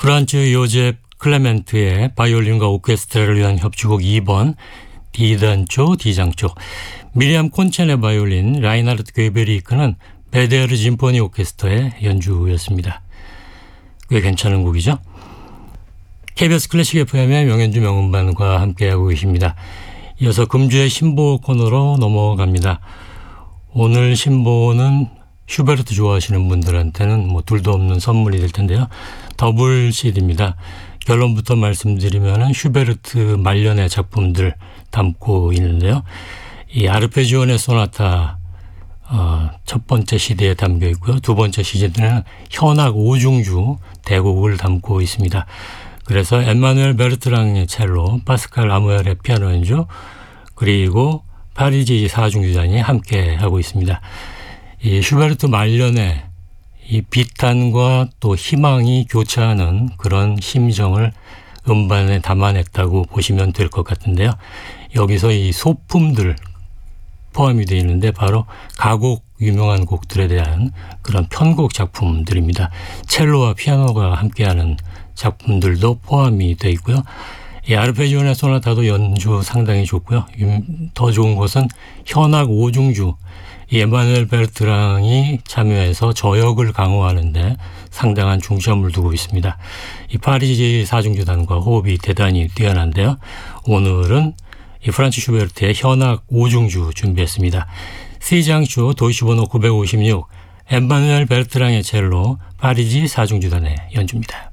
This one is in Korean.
프란츠 요제프 클레멘트의 바이올린과 오케스트라를 위한 협주곡 2번 D단조, D장조, 미리암 콘첸의 바이올린, 라이나르트 괴베리 이끄는 베데르 심포니 오케스트라의 연주였습니다. 꽤 괜찮은 곡이죠. KBS 클래식 FM의 명연주 명음반과 함께하고 계십니다. 이어서 금주의 신보 코너로 넘어갑니다. 오늘 신보는 슈베르트 좋아하시는 분들한테는 둘도 없는 선물이 될 텐데요. 더블 CD입니다. 결론부터 말씀드리면 슈베르트 말년의 작품들 담고 있는데요. 이 아르페지오네 소나타 첫 번째 CD에 담겨 있고요. 두 번째 CD는 현악 오중주 대곡을 담고 있습니다. 그래서 엠마누엘 베르트랑의 첼로, 파스칼 아무엘의 피아노 연주, 그리고 파리지 사중주단이 함께 하고 있습니다. 이 슈베르트 말년에 이 비탄과 또 희망이 교차하는 그런 심정을 음반에 담아냈다고 보시면 될 것 같은데요. 여기서 이 소품들 포함이 되어 있는데 바로 가곡 유명한 곡들에 대한 그런 편곡 작품들입니다. 첼로와 피아노가 함께하는 작품들도 포함이 되어 있고요. 이 아르페지오네 소나타도 연주 상당히 좋고요. 더 좋은 것은 현악 오중주, 이 에마누엘 베르트랑이 참여해서 저역을 강화하는데 상당한 중점을 두고 있습니다. 이 파리지 사중주단과 호흡이 대단히 뛰어난데요. 오늘은 이 프란츠 슈베르트의 현악 오중주 준비했습니다. C장조 도이치번호 956, 엠마누엘 베르트랑의 첼로, 파리지 사중주단의 연주입니다.